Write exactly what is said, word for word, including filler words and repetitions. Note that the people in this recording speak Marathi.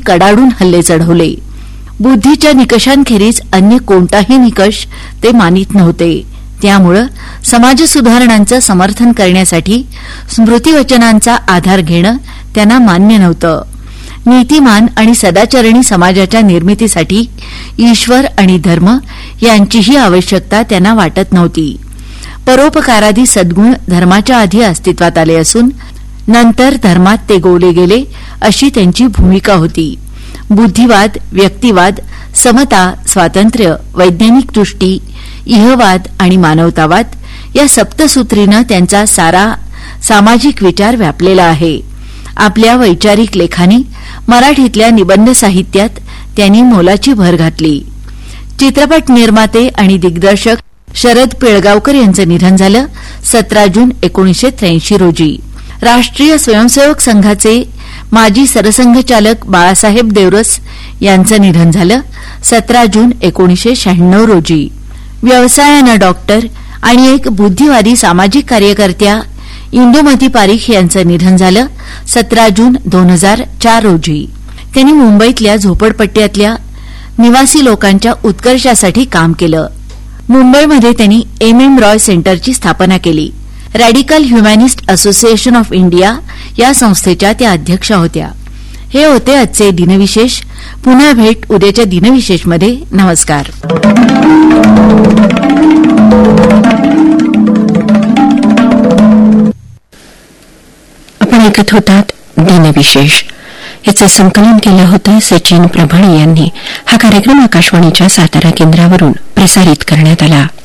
कडाडून हल्ले चढवले. बुद्धीच्या निकषांखेरीज अन्य कोणताही निकष ते मानित नव्हते. त्यामुळं समाजसुधारणांचं समर्थन करण्यासाठी स्मृतिवचनांचा आधार घेणं त्यांना मान्य नव्हतं. नीतिमान आणि सदाचरणी समाजाच्या निर्मितीसाठी ईश्वर आणि धर्म यांचीही आवश्यकता त्यांना वाटत नव्हती. परोपकारादी सद्गुण धर्माच्या आधी अस्तित्वात आले असून नंतर धर्मात ते गोवले गेले अशी त्यांची भूमिका होती. बुद्धिवाद, व्यक्तिवाद, समता, स्वातंत्र्य, वैज्ञानिक दृष्टी, इहवाद आणि मानवतावाद या सप्तसूत्रीनं त्यांचा सारा सामाजिक विचार व्यापलेला आहे. आपल्या वैचारिक लेखांनी मराठीतल्या निबंध साहित्यात त्यांनी मोलाची भर घातली. चित्रपट निर्माते आणि दिग्दर्शक शरद पिळगावकर यांचं निधन झालं सतरा जून एकोणीसशे त्र्याऐंशी रोजी. राष्ट्रीय स्वयंसेवक संघाचे माजी सरसंघचालक बाळासाहेब देवरस यांचं निधन झालं सतरा जून एकोणीसशे शहाण्णव रोजी. व्यवसायानं डॉक्टर आणि एक बुद्धिवादी सामाजिक कार्यकर्त्या इंदुमती पारीख यांचं निधन झालं सतरा जून दोन हजार चार रोजी. त्यांनी मुंबईतल्या झोपडपट्ट्यातल्या निवासी लोकांच्या उत्कर्षासाठी काम केलं. मुंबईमध्ये त्यांनी एम एम रॉय सेंटरची स्थापना केली. Radical humanist association of India या संस्थेच्या त्या अध्यक्षा होत्या. हे होते आजचे दिनविशेष. पुन्हा भेट उद्याच्या दिनविशेषमध्ये. नमस्कार. आपण ऐकत होतात दिनविशेष. याचं संकलन केलं होतं सचिन प्रभाणे यांनी. हा कार्यक्रम आकाशवाणीच्या सातारा केंद्रावरून प्रसारित करण्यात आला.